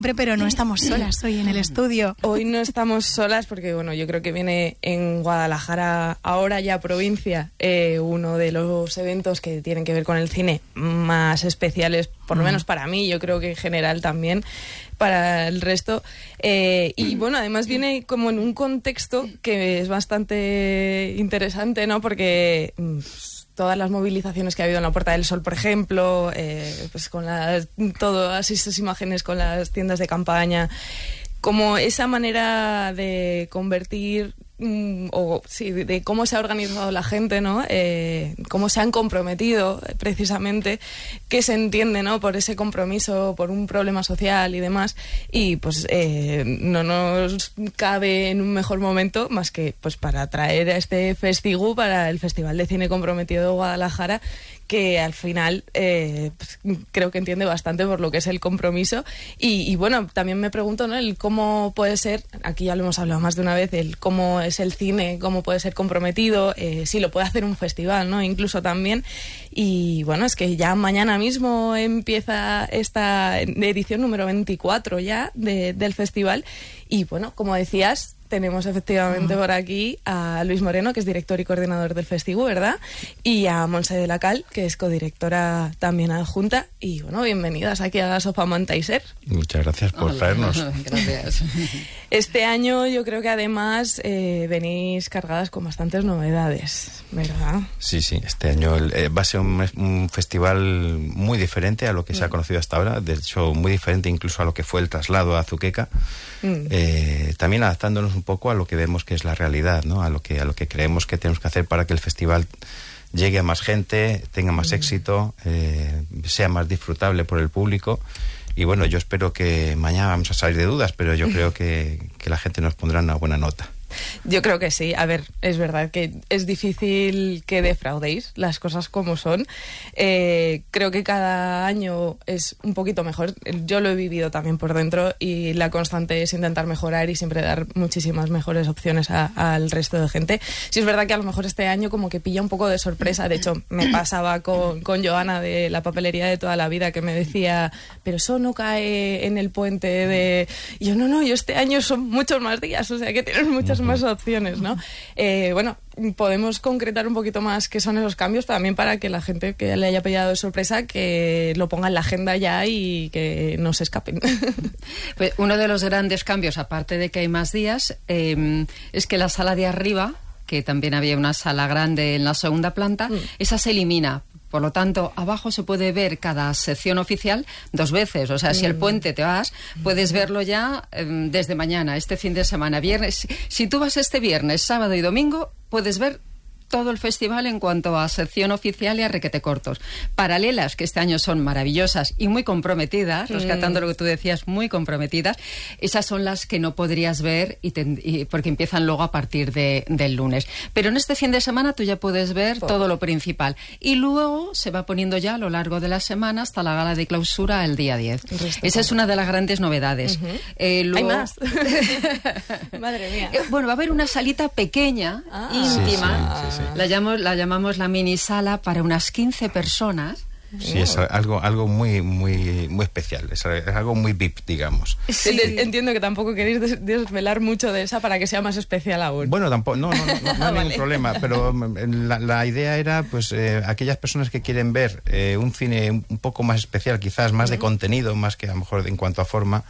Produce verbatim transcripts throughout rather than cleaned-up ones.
Pero no estamos solas hoy en el estudio. Hoy no estamos solas porque, bueno, yo creo que viene en Guadalajara, ahora ya provincia, eh, uno de los eventos que tienen que ver con el cine más especiales, por lo menos para mí, yo creo que en general también para el resto. Eh, y bueno, además viene como en un contexto que es bastante interesante, ¿no? Porque todas las movilizaciones que ha habido en la Puerta del Sol, por ejemplo, eh, pues con las, todas esas imágenes con las tiendas de campaña, como esa manera de convertir, mm, o sí, de, de cómo se ha organizado la gente, ¿no? Eh, cómo se han comprometido, precisamente, que se entiende, ¿no? Por ese compromiso, por un problema social y demás, y pues eh, no nos cabe en un mejor momento más que pues para traer a este Festigu, para el Festival de Cine Comprometido de Guadalajara, que al final eh, pues, creo que entiende bastante por lo que es el compromiso. Y, y bueno, también me pregunto, ¿no? El cómo puede ser, aquí ya lo hemos hablado más de una vez, el cómo es el cine, cómo puede ser comprometido, eh, si lo puede hacer un festival, ¿no? Incluso también. Y bueno, es que ya mañana mismo empieza esta edición número veinticuatro ya de, del festival. Y bueno, como decías, tenemos efectivamente por aquí a Luis Moreno, que es director y coordinador del Festigu, ¿verdad? Y a Montse de la Cal, que es codirectora también adjunta. Y bueno, bienvenidas aquí a Sofamanta y Ser. Muchas gracias por Hola. traernos. Gracias. Este año yo creo que además eh, venís cargadas con bastantes novedades, ¿verdad? Sí, sí, este año eh, va a ser un, un festival muy diferente a lo que mm. se ha conocido hasta ahora, de hecho muy diferente incluso a lo que fue el traslado a Azuqueca, mm. eh, también adaptándonos un poco a lo que vemos que es la realidad, ¿no? A lo que, a lo que creemos que tenemos que hacer para que el festival llegue a más gente, tenga más mm. éxito, eh, sea más disfrutable por el público. Y bueno, yo espero que mañana vamos a salir de dudas, pero yo creo que, que la gente nos pondrá una buena nota. Yo creo que sí. A ver, es verdad que es difícil que defraudéis, las cosas como son. Eh, creo que cada año es un poquito mejor. Yo lo he vivido también por dentro y la constante es intentar mejorar y siempre dar muchísimas mejores opciones a, al resto de gente. Sí es verdad que a lo mejor este año como que pilla un poco de sorpresa. De hecho, me pasaba con, con Joana de la papelería de toda la vida, que me decía, pero eso no cae en el puente de... Y yo, no, no, yo este año son muchos más días, o sea que tienes muchas más opciones, ¿no? Eh, bueno, podemos concretar un poquito más qué son esos cambios también para que la gente que le haya pillado de sorpresa que lo ponga en la agenda ya y que no se escapen. Pues uno de los grandes cambios, aparte de que hay más días, eh, es que la sala de arriba, que también había una sala grande en la segunda planta, mm. esa se elimina. Por lo tanto, abajo se puede ver cada sección oficial dos veces. O sea, si el puente te vas, puedes verlo ya eh, desde mañana, este fin de semana, viernes. Si, si tú vas este viernes, sábado y domingo, puedes ver todo el festival en cuanto a sección oficial y a requete cortos. Paralelas, que este año son maravillosas y muy comprometidas, mm. rescatando lo que tú decías, muy comprometidas, esas son las que no podrías ver y te, y, porque empiezan luego a partir de, del lunes. Pero en este fin de semana tú ya puedes ver oh. todo lo principal. Y luego se va poniendo ya a lo largo de la semana hasta la gala de clausura el día diez. Esa es una de las grandes novedades. Uh-huh. eh, luego... ¿Hay más? Madre mía. Eh, bueno, va a haber una salita pequeña, ah. íntima. Sí, sí, sí, sí. La, llamo, la llamamos la mini sala para unas quince personas. Sí, es algo, algo muy, muy, muy especial, es algo muy V I P, digamos. Sí. Entiendo que tampoco queréis desvelar mucho de esa para que sea más especial aún. Bueno, tampoco, no, no, no, no, no hay vale. ningún problema, pero la, la idea era, pues, eh, aquellas personas que quieren ver eh, un cine un poco más especial, quizás más uh-huh. de contenido, más que a lo mejor en cuanto a forma,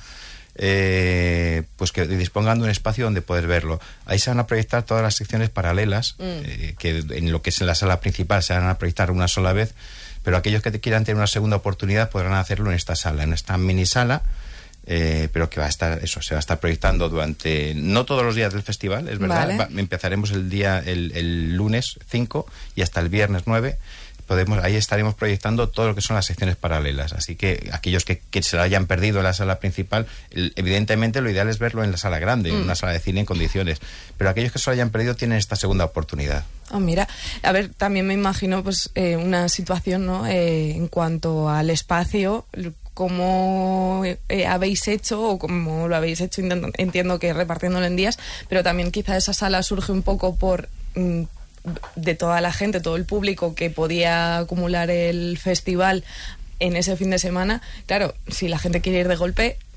Eh, pues que dispongan de un espacio donde poder verlo. Ahí se van a proyectar todas las secciones paralelas, mm. eh, que en lo que es en la sala principal se van a proyectar una sola vez, pero aquellos que quieran tener una segunda oportunidad podrán hacerlo en esta sala, en esta mini sala, eh, pero que va a estar, eso, se va a estar proyectando durante, no todos los días del festival, es verdad, vale. va, empezaremos el día, el, el lunes cinco y hasta el viernes nueve. Podemos, ahí estaremos proyectando todo lo que son las secciones paralelas, así que aquellos que, que se lo hayan perdido en la sala principal, el, evidentemente lo ideal es verlo en la sala grande, mm. en una sala de cine en condiciones, pero aquellos que se lo hayan perdido tienen esta segunda oportunidad. Oh, mira, a ver, también me imagino pues eh, una situación, ¿no? Eh, en cuanto al espacio, cómo eh, habéis hecho o cómo lo habéis hecho, entiendo que repartiéndolo en días, pero también quizá esa sala surge un poco por... Mm, de toda la gente, todo el público que podía acumular el festival en ese fin de semana. Claro, si la gente quiere ir de golpe,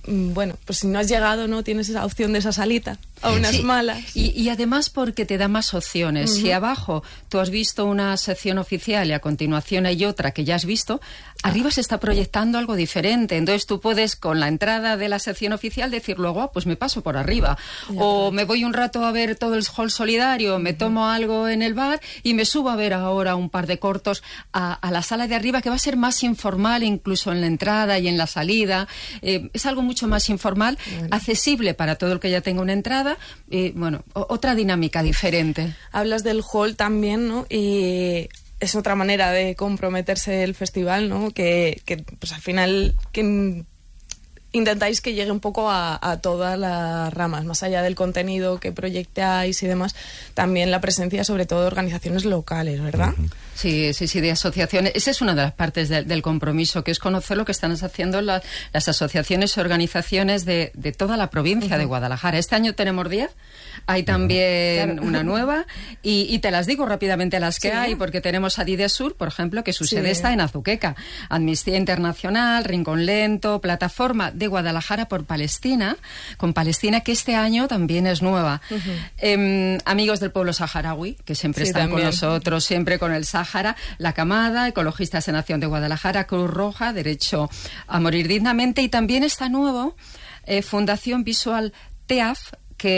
bueno, pues si no has llegado, no tienes esa opción de esa salita a unas sí, malas. Y, y además porque te da más opciones. Uh-huh. Si abajo tú has visto una sección oficial y a continuación hay otra que ya has visto, arriba se está proyectando algo diferente. Entonces tú puedes con la entrada de la sección oficial decir luego, ah, pues me paso por arriba. Ya, o me voy un rato a ver todo el hall solidario, me tomo algo en el bar y me subo a ver ahora un par de cortos a, a la sala de arriba, que va a ser más informal incluso en la entrada y en la salida. Eh, es algo mucho más informal, bueno, accesible para todo el que ya tenga una entrada. Y bueno, o, otra dinámica diferente. Hablas del hall también, ¿no? Y es otra manera de comprometerse el festival, ¿no? Que, que pues al final que intentáis que llegue un poco a, a todas las ramas, más allá del contenido que proyectáis y demás, también la presencia sobre todo de organizaciones locales, ¿verdad? Uh-huh. Sí, sí, sí, de asociaciones. Esa es una de las partes de, del compromiso, que es conocer lo que están haciendo la, las asociaciones y organizaciones de, de toda la provincia uh-huh. de Guadalajara. Este año tenemos diez, hay también claro. una nueva, y, y te las digo rápidamente las que sí. hay, porque tenemos Adidesur, por ejemplo, que su sí. sede está en Azuqueca, Amnistía Internacional, Rincón Lento, Plataforma de Guadalajara por Palestina, con Palestina, que este año también es nueva. Uh-huh. Eh, amigos del pueblo saharaui, que siempre sí, están también. con nosotros, siempre con el Sahara, La Camada, Ecologistas en Acción de Guadalajara, Cruz Roja, Derecho a Morir Dignamente, y también está nuevo eh, Fundación Visual T E A F,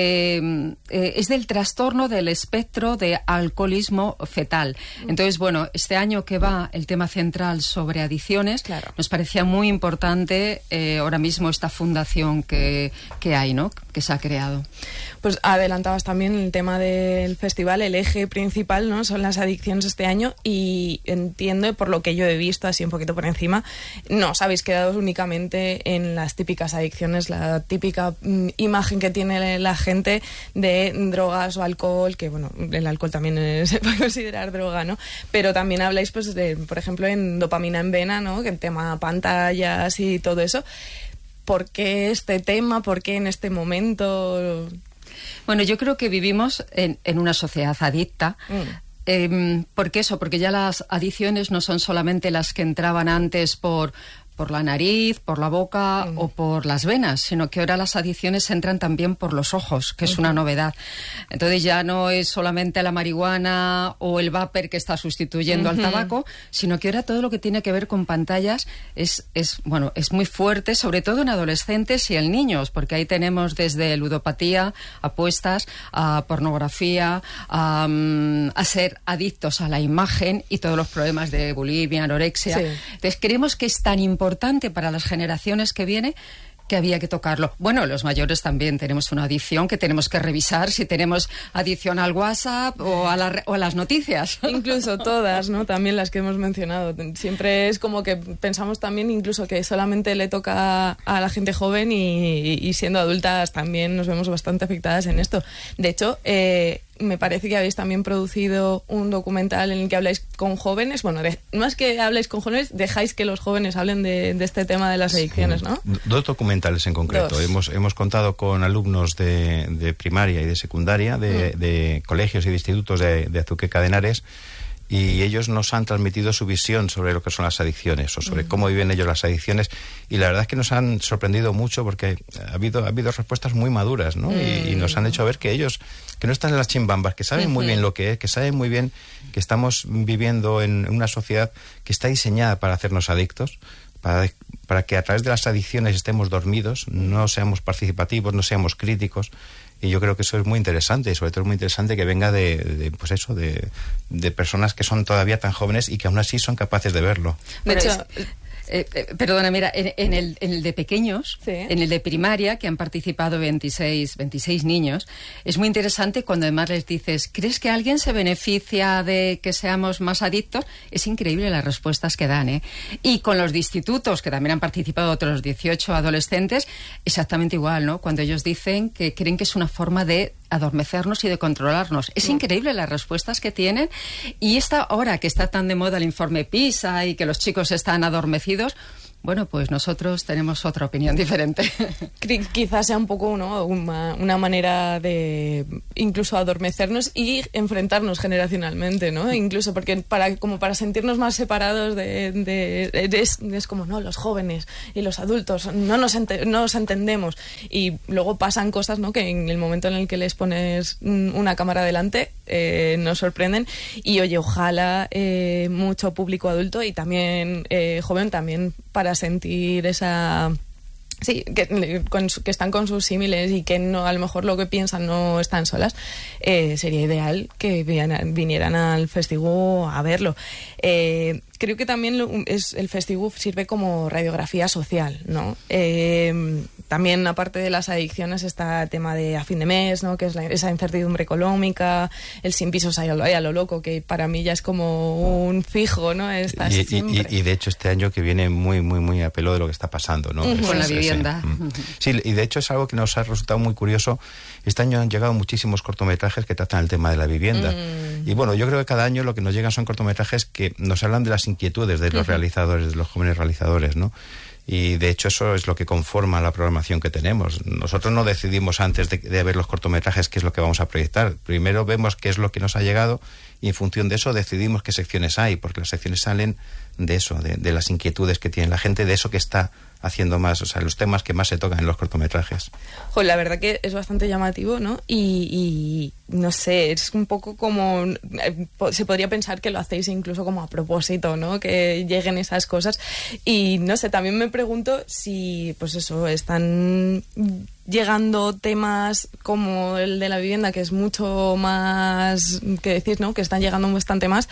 que eh, es del trastorno del espectro de alcoholismo fetal. Entonces, bueno, este año que va el tema central sobre adicciones, claro. nos parecía muy importante eh, ahora mismo esta fundación que, que hay, ¿no?, que se ha creado. Pues adelantabas también el tema del festival, el eje principal, ¿no?, son las adicciones este año, y entiendo, por lo que yo he visto así un poquito por encima, no os habéis quedado únicamente en las típicas adicciones, la típica mm, imagen que tiene la gente de drogas o alcohol, que bueno, el alcohol también es, se puede considerar droga, ¿no? Pero también habláis, pues, de, por ejemplo, en dopamina en vena, ¿no?, que el tema pantallas y todo eso. ¿Por qué este tema? ¿Por qué en este momento? Bueno, yo creo que vivimos en, en una sociedad adicta. Mm. Eh, ¿Por qué eso? Porque ya las adicciones no son solamente las que entraban antes por... por la nariz, por la boca uh-huh. o por las venas, sino que ahora las adicciones entran también por los ojos, que uh-huh. es una novedad. Entonces ya no es solamente la marihuana o el vapor que está sustituyendo uh-huh. al tabaco, sino que ahora todo lo que tiene que ver con pantallas es, es, bueno, es muy fuerte, sobre todo en adolescentes y en niños, porque ahí tenemos desde ludopatía, apuestas, a pornografía, a, a ser adictos a la imagen y todos los problemas de bulimia, anorexia. Sí. Entonces creemos que es tan importante importante para las generaciones que vienen, que había que tocarlo. Bueno, los mayores también tenemos una adicción que tenemos que revisar, si tenemos adicción al WhatsApp o a, la, o a las noticias. Incluso todas, ¿no? También las que hemos mencionado. Siempre es como que pensamos también incluso que solamente le toca a la gente joven, y, y siendo adultas también nos vemos bastante afectadas en esto. De hecho, eh, me parece que habéis también producido un documental en el que habláis con jóvenes. Bueno, de, más que habláis con jóvenes, dejáis que los jóvenes hablen de, de este tema de las adicciones, ¿no? Dos documentales en concreto. Hemos, hemos contado con alumnos de, de primaria y de secundaria, de, mm. de colegios y de institutos de, de Azuqueca de Henares, y ellos nos han transmitido su visión sobre lo que son las adicciones, o sobre mm. cómo viven ellos las adicciones, y la verdad es que nos han sorprendido mucho, porque ha habido, ha habido respuestas muy maduras, ¿no? Mm. Y, y nos han hecho ver que ellos, que no están en las chimbambas, que saben uh-huh. muy bien lo que es, que saben muy bien que estamos viviendo en una sociedad que está diseñada para hacernos adictos, para, para que a través de las adicciones estemos dormidos, no seamos participativos, no seamos críticos. Y yo creo que eso es muy interesante, y sobre todo es muy interesante que venga de, de pues eso, de, de personas que son todavía tan jóvenes y que aún así son capaces de verlo. De hecho, Eh, eh, perdona, mira, en, en, el, en el de pequeños, sí. en el de primaria, que han participado veintiséis, veintiséis niños, es muy interesante cuando además les dices, ¿crees que alguien se beneficia de que seamos más adictos? Es increíble las respuestas que dan, ¿eh? Y con los de institutos, que también han participado otros dieciocho adolescentes, exactamente igual, ¿no? Cuando ellos dicen que creen que es una forma de adormecernos y de controlarnos. Es sí. increíble las respuestas que tienen, y esta hora que está tan de moda el informe PISA y que los chicos están adormecidos, bueno, pues nosotros tenemos otra opinión diferente. Quizás sea un poco, ¿no?, una, una manera de incluso adormecernos y enfrentarnos generacionalmente, ¿no? Incluso porque para como para sentirnos más separados de, de, de es, es como, no, los jóvenes y los adultos no nos, ente, no nos entendemos, y luego pasan cosas, ¿no?, que en el momento en el que les pones una cámara delante eh, nos sorprenden. Y oye, ojalá eh, mucho público adulto y también eh, joven también para sentir esa... Sí, que, con, que están con sus símiles y que no, a lo mejor lo que piensan no están solas. Eh, sería ideal que vinieran al festival a verlo. Eh, creo que también lo, es, el festival sirve como radiografía social, ¿no? Eh, también, aparte de las adicciones, está el tema de a fin de mes, ¿no?, que es la, esa incertidumbre económica, el sin pisos ahí a lo, ahí a lo loco, que para mí ya es como un fijo, ¿no? Está y, y, y de hecho este año que viene muy, muy, muy a pelo de lo que está pasando, ¿no? Uh-huh. Es, Con la es, vivienda. Es, uh-huh. Sí, y de hecho es algo que nos ha resultado muy curioso. Este año han llegado muchísimos cortometrajes que tratan el tema de la vivienda. Mm. Y bueno, yo creo que cada año lo que nos llegan son cortometrajes que nos hablan de las inquietudes de los uh-huh. realizadores, de los jóvenes realizadores, ¿no? Y de hecho eso es lo que conforma la programación que tenemos. Nosotros no decidimos antes de, de ver los cortometrajes qué es lo que vamos a proyectar. Primero vemos qué es lo que nos ha llegado y en función de eso decidimos qué secciones hay, porque las secciones salen de eso, de, de las inquietudes que tiene la gente, de eso que está haciendo más, o sea, los temas que más se tocan en los cortometrajes. Joder, la verdad que es bastante llamativo, ¿no? Y, y no sé, es un poco como... Eh, se podría pensar que lo hacéis incluso como a propósito, ¿no? Que lleguen esas cosas. Y no sé, también me pregunto si, pues eso, están llegando temas como el de la vivienda, que es mucho más que decir, ¿no?, que están llegando bastante más.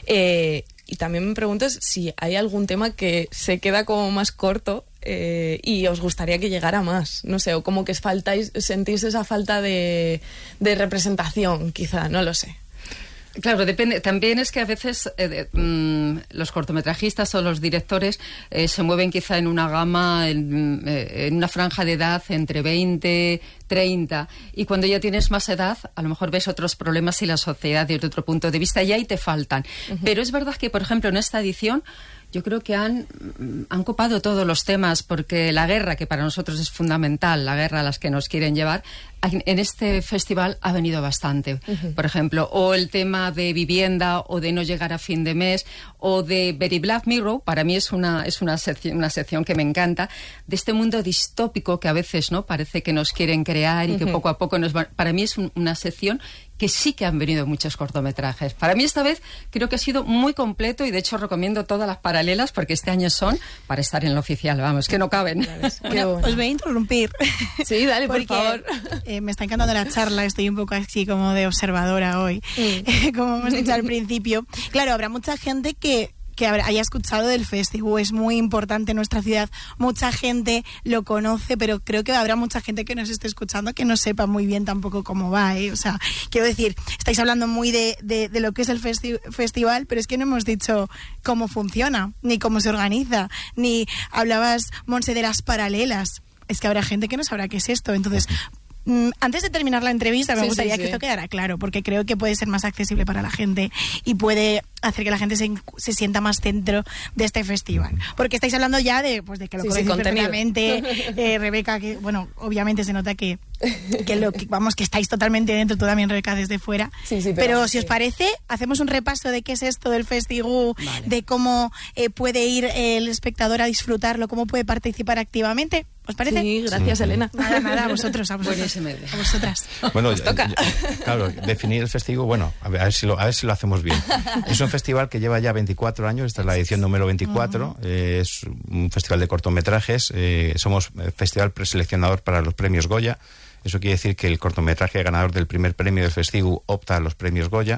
Eh, y también me pregunto si hay algún tema que se queda como más corto eh, y os gustaría que llegara más, no sé, o como que faltáis, sentís esa falta de, de representación, quizá, no lo sé. Claro, depende. También es que a veces eh, de, mmm, los cortometrajistas o los directores eh, se mueven quizá en una gama, en, eh, en una franja de edad entre veinte, treinta, y cuando ya tienes más edad, a lo mejor ves otros problemas y la sociedad desde otro punto de vista y ahí te faltan. Uh-huh. Pero es verdad que, por ejemplo, en esta edición yo creo que han, han copado todos los temas, porque la guerra, que para nosotros es fundamental, la guerra a las que nos quieren llevar, en este festival ha venido bastante. Uh-huh. Por ejemplo, o el tema de vivienda, o de no llegar a fin de mes, o de Very Black Mirror, para mí es una, es una sección, una sección que me encanta, de este mundo distópico que a veces, ¿no?, parece que nos quieren crear y uh-huh. que poco a poco nos va... Para mí es un, una sección que sí que han venido muchos cortometrajes. Para mí esta vez creo que ha sido muy completo y de hecho recomiendo todas las paralelas porque este año son para estar en lo oficial, vamos, que no caben. Bueno, os voy a interrumpir. Sí, dale, por favor. Eh, me está encantando la charla, estoy un poco así como de observadora hoy, mm. como hemos dicho al principio. Claro, habrá mucha gente que que haya escuchado del festival, es muy importante en nuestra ciudad, mucha gente lo conoce, pero creo que habrá mucha gente que nos esté escuchando que no sepa muy bien tampoco cómo va, ¿eh? O sea, quiero decir, estáis hablando muy de, de, de lo que es el festi- festival, pero es que no hemos dicho cómo funciona, ni cómo se organiza, ni hablabas, Monse, de las paralelas. Es que habrá gente que no sabrá qué es esto, entonces... Antes de terminar la entrevista me sí, gustaría sí, sí. que esto quedara claro, porque creo que puede ser más accesible para la gente y puede hacer que la gente se, se sienta más dentro de este festival, porque estáis hablando ya de, pues, de que lo sí, conocéis sí, perfectamente, eh, Rebeca, que bueno, obviamente se nota que, que, lo, que vamos, que estáis totalmente dentro, tú también, Rebeca, desde fuera, sí, sí, pero, pero si sí. os parece, hacemos un repaso de qué es esto del festival, vale. de cómo eh, puede ir el espectador a disfrutarlo, cómo puede participar activamente. ¿Os parece? Sí, gracias, sí. Elena. Nada, nada, a vosotros, a vosotros. A vosotras. Bueno, Nos toca. Claro, definir el festival, bueno, a ver, a ver si lo, a ver si lo hacemos bien. Es un festival que lleva ya veinticuatro años, esta es la edición número veinticuatro, uh-huh. eh, es un festival de cortometrajes, eh, somos festival preseleccionador para los premios Goya, eso quiere decir que el cortometraje ganador del primer premio del festival opta a los premios Goya.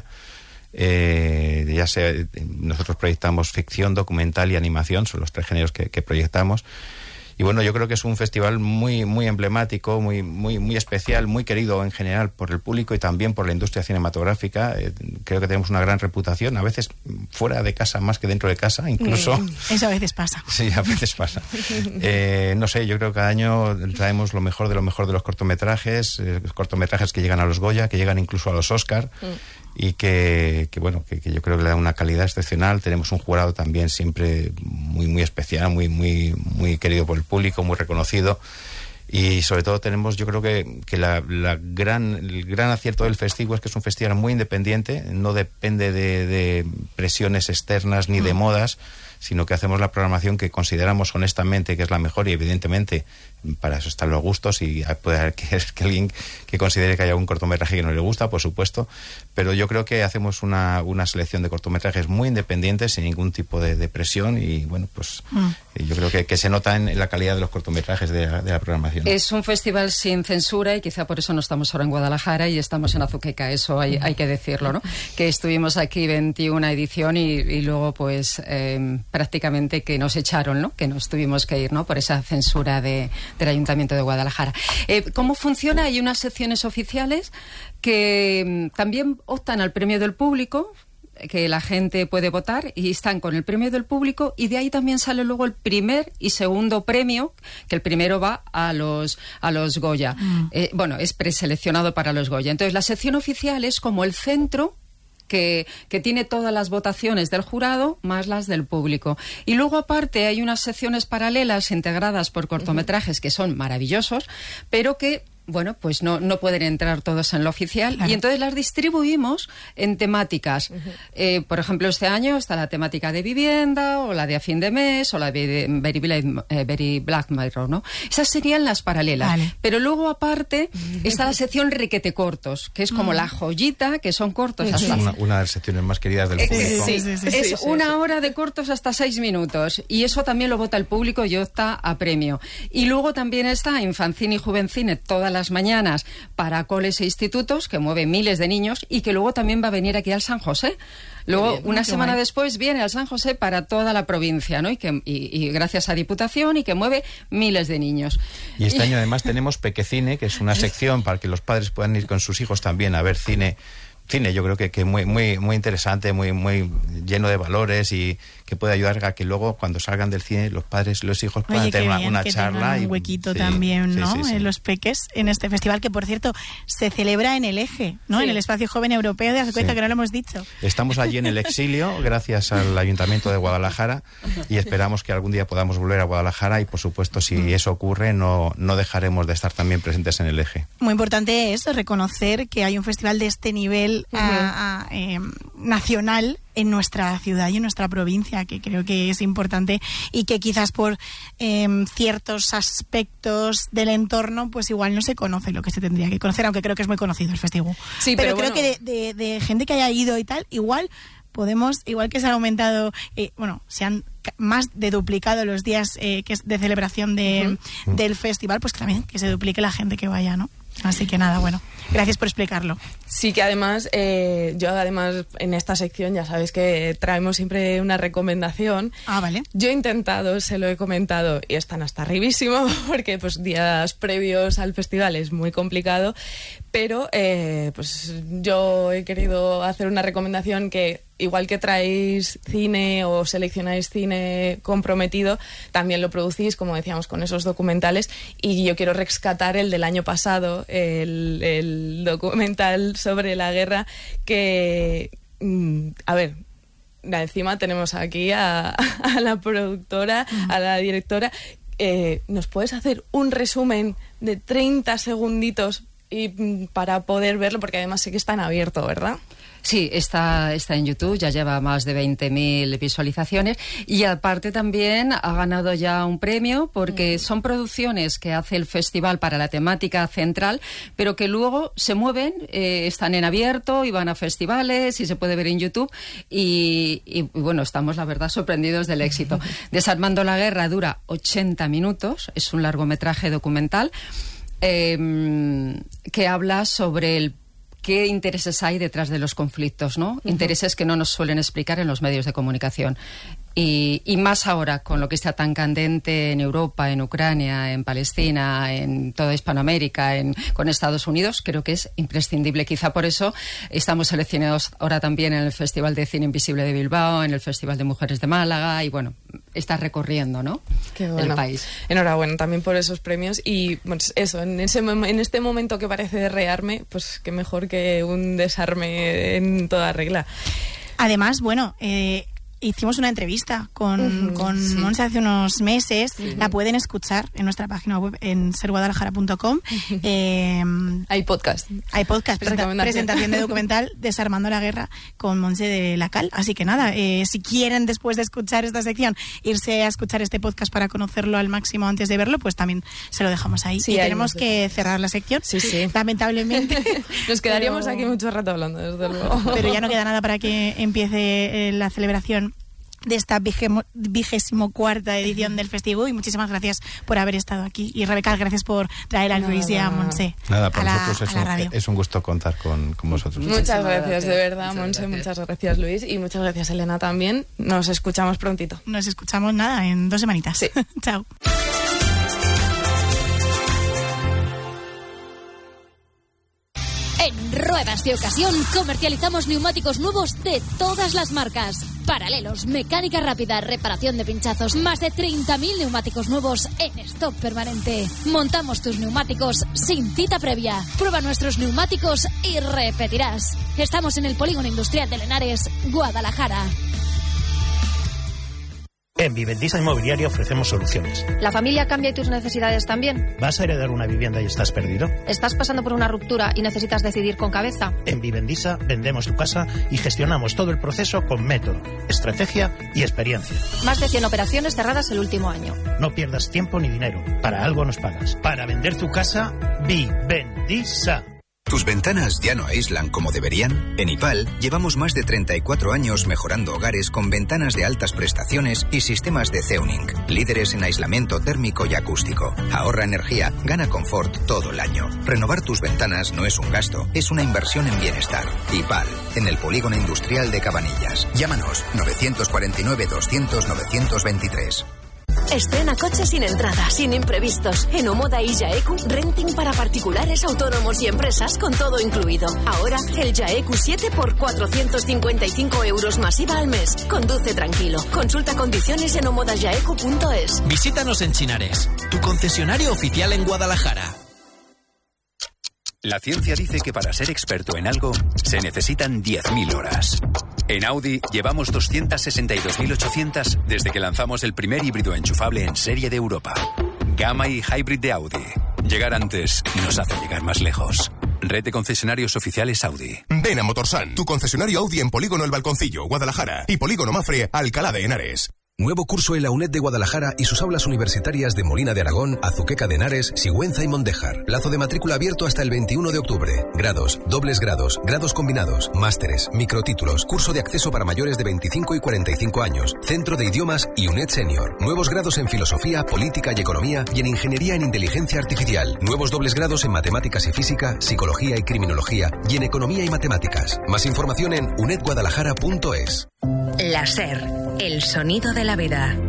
Eh, ya sea, nosotros proyectamos ficción, documental y animación, son los tres géneros que, que proyectamos. Y bueno, yo creo que es un festival muy muy emblemático, muy muy muy especial, muy querido en general por el público y también por la industria cinematográfica. Eh, creo que tenemos una gran reputación, a veces fuera de casa más que dentro de casa, incluso. Mm, eso a veces pasa. Sí, a veces pasa. Eh, no sé, yo creo que cada año traemos lo mejor de lo mejor de los cortometrajes, eh, cortometrajes que llegan a los Goya, que llegan incluso a los Oscar. Mm. y que, que bueno, que, que yo creo que le da una calidad excepcional. Tenemos un jurado también siempre muy muy especial, muy muy muy querido por el público, muy reconocido. Y sobre todo tenemos, yo creo que, que la, la gran, el gran acierto del festival es que es un festival muy independiente, no depende de, de presiones externas ni de modas, sino que hacemos la programación que consideramos honestamente que es la mejor, y evidentemente para eso están los gustos, y puede haber que, que alguien que considere que hay algún cortometraje que no le gusta, por supuesto, pero yo creo que hacemos una, una selección de cortometrajes muy independientes, sin ningún tipo de, de presión, y bueno, pues mm. yo creo que, que se nota en la calidad de los cortometrajes de la, de la programación. Es un festival sin censura, y quizá por eso no estamos ahora en Guadalajara y estamos en Azuqueca, eso hay, hay que decirlo, ¿no? Que estuvimos aquí veintiuna edición y, y luego pues eh, prácticamente que nos echaron, ¿no? Que nos tuvimos que ir, ¿no? Por esa censura de, del Ayuntamiento de Guadalajara. Eh, ¿Cómo funciona? Hay unas secciones oficiales que mm, también optan al premio del público, que la gente puede votar, y están con el premio del público, y de ahí también sale luego el primer y segundo premio, que el primero va a los a los Goya. Mm. Eh, bueno, es preseleccionado para los Goya. Entonces, la sección oficial es como el centro que, que tiene todas las votaciones del jurado más las del público. Y luego, aparte, hay unas secciones paralelas integradas por cortometrajes que son maravillosos, pero que bueno, pues no, no pueden entrar todos en lo oficial, claro. Y entonces las distribuimos en temáticas. Uh-huh. Eh, por ejemplo, este año está la temática de vivienda, o la de a fin de mes, o la de Very, eh, Very Black Mirror, ¿no? Esas serían las paralelas. Vale. Pero luego, aparte, uh-huh. está la sección requete cortos, que es como uh-huh. la joyita, que son cortos. Hasta una, una de las secciones más queridas del público. Sí, sí, sí, sí, es sí, sí, una sí. hora de cortos hasta seis minutos. Y eso también lo vota el público y opta a premio. Y luego también está Infancine y Juvencine, todas las mañanas, para coles e institutos, que mueve miles de niños, y que luego también va a venir aquí al San José. Luego, bien, una semana guay. después, viene al San José para toda la provincia, ¿no? Y, que, y, y gracias a Diputación, y que mueve miles de niños. Y este año además tenemos Pequecine, que es una sección para que los padres puedan ir con sus hijos también a ver cine. Cine, yo creo que, que muy muy muy interesante, muy muy lleno de valores, y que puede ayudar a que luego, cuando salgan del cine, los padres y los hijos puedan Oye, tener una, bien, una que charla. Y un huequito sí, también, sí, ¿no? Sí, sí, sí. En los peques, en este festival, que por cierto se celebra en el Eje, ¿no? Sí. En el Espacio Joven Europeo de Azuqueca, sí. que no lo hemos dicho. Estamos allí en el exilio, gracias al Ayuntamiento de Guadalajara, y esperamos que algún día podamos volver a Guadalajara, y por supuesto, si mm. eso ocurre, no, no dejaremos de estar también presentes en el Eje. Muy importante es reconocer que hay un festival de este nivel uh-huh. a, a, eh, nacional en nuestra ciudad y en nuestra provincia, que creo que es importante, y que quizás por eh, ciertos aspectos del entorno, pues igual no se conoce lo que se tendría que conocer, aunque creo que es muy conocido el festival. Sí, pero, pero creo bueno. que de, de, de gente que haya ido y tal, igual podemos, igual que se han aumentado, eh, bueno, se han más de duplicado los días eh, que es de celebración de, uh-huh. del festival, pues que también que se duplique la gente que vaya, ¿no? Así que nada, bueno, gracias por explicarlo. Sí, que además, eh, yo además en esta sección ya sabes que traemos siempre una recomendación. Ah, vale. Yo he intentado, se lo he comentado, y están hasta arribísimo, porque pues días previos al festival es muy complicado, pero eh, pues yo he querido hacer una recomendación que, igual que traéis cine o seleccionáis cine comprometido, también lo producís, como decíamos, con esos documentales, y yo quiero rescatar el del año pasado, el, el documental sobre la guerra, que, a ver, encima tenemos aquí a, a la productora, a la directora. Eh, ¿nos puedes hacer un resumen de treinta segunditos y para poder verlo? Porque además sé que está en abierto, ¿verdad? Sí, está, está en YouTube, ya lleva más de veinte mil visualizaciones, y aparte también ha ganado ya un premio, porque son producciones que hace el festival para la temática central, pero que luego se mueven, eh, están en abierto y van a festivales y se puede ver en YouTube, y, y bueno, estamos la verdad sorprendidos del éxito. Desarmando la guerra dura ochenta minutos, es un largometraje documental eh, que habla sobre el qué intereses hay detrás de los conflictos, ¿no? Uh-huh. Intereses que no nos suelen explicar en los medios de comunicación. Y, y más ahora, con lo que está tan candente en Europa, en Ucrania, en Palestina, en toda Hispanoamérica, en, con Estados Unidos, creo que es imprescindible. Quizá por eso estamos seleccionados ahora también en el Festival de Cine Invisible de Bilbao, en el Festival de Mujeres de Málaga, y bueno, estás recorriendo, ¿no? Qué bueno. El país. Enhorabuena también por esos premios y pues eso, en ese en este momento que parece de rearme, pues qué mejor que un desarme en toda regla. Además, bueno, eh, hicimos una entrevista con, uh-huh, con sí. Montse hace unos meses. Sí. La pueden escuchar en nuestra página web en ser guadalajara punto com. Uh-huh. Eh, hay podcast. Hay podcast, presenta- presentación de documental Desarmando la Guerra con Montse de la Cal. Así que nada, eh, si quieren después de escuchar esta sección irse a escuchar este podcast para conocerlo al máximo antes de verlo, pues también se lo dejamos ahí. Sí, y tenemos que cerrar la sección, sí, sí. lamentablemente. Nos quedaríamos pero... aquí mucho rato hablando, desde luego. Pero ya no queda nada para que empiece eh, la celebración de esta vigemo, vigésimo cuarta edición del festival, y muchísimas gracias por haber estado aquí. Y Rebeca, gracias por traer a Luis y a Montse Nada, para a nosotros la, es, un, es un gusto contar con, con vosotros. Muchas, muchas gracias, gracias, de verdad, muchas Montse, gracias. Muchas gracias, Luis, y muchas gracias, Elena, también. Nos escuchamos prontito. Nos escuchamos, nada, en dos semanitas. Sí. Chao. En Ruedas de Ocasión comercializamos neumáticos nuevos de todas las marcas. Paralelos, mecánica rápida, reparación de pinchazos, más de treinta mil neumáticos nuevos en stock permanente. Montamos tus neumáticos sin cita previa. Prueba nuestros neumáticos y repetirás. Estamos en el Polígono Industrial de Lenares, Guadalajara. En Vivendisa Inmobiliaria ofrecemos soluciones. ¿La familia cambia y tus necesidades también? ¿Vas a heredar una vivienda y estás perdido? ¿Estás pasando por una ruptura y necesitas decidir con cabeza? En Vivendisa vendemos tu casa y gestionamos todo el proceso con método, estrategia y experiencia. Más de cien operaciones cerradas el último año. No pierdas tiempo ni dinero. Para algo nos pagas. Para vender tu casa, Vivendisa. ¿Tus ventanas ya no aíslan como deberían? En IPAL llevamos más de treinta y cuatro años mejorando hogares con ventanas de altas prestaciones y sistemas de Zeuning, líderes en aislamiento térmico y acústico. Ahorra energía, gana confort todo el año. Renovar tus ventanas no es un gasto, es una inversión en bienestar. IPAL, en el Polígono Industrial de Cabanillas. Llámanos novecientos cuarenta y nueve, doscientos, novecientos veintitrés. Estrena coche sin entrada, sin imprevistos. En Omoda y Jaeku, renting para particulares, autónomos y empresas con todo incluido. Ahora, el Jaeku siete por cuatrocientos cincuenta y cinco euros masiva al mes. Conduce tranquilo. Consulta condiciones en omoda jaeku punto es. Visítanos en Chinares, tu concesionario oficial en Guadalajara. La ciencia dice que para ser experto en algo se necesitan diez mil horas. En Audi llevamos doscientas sesenta y dos mil ochocientas desde que lanzamos el primer híbrido enchufable en serie de Europa. Gamma y Hybrid de Audi. Llegar antes nos hace llegar más lejos. Red de concesionarios oficiales Audi. Ven a Motorsan, tu concesionario Audi en Polígono El Balconcillo, Guadalajara, y Polígono Mafre, Alcalá de Henares. Nuevo curso en la UNED de Guadalajara y sus aulas universitarias de Molina de Aragón, Azuqueca de Henares, Sigüenza y Mondéjar. Plazo de matrícula abierto hasta el veintiuno de octubre. Grados, dobles grados, grados combinados, másteres, microtítulos, curso de acceso para mayores de veinticinco y cuarenta y cinco años, centro de idiomas y UNED Senior. Nuevos grados en filosofía, política y economía y en ingeniería en inteligencia artificial. Nuevos dobles grados en matemáticas y física, psicología y criminología y en economía y matemáticas. Más información en uned guadalajara punto es. La SER, el sonido de la vida.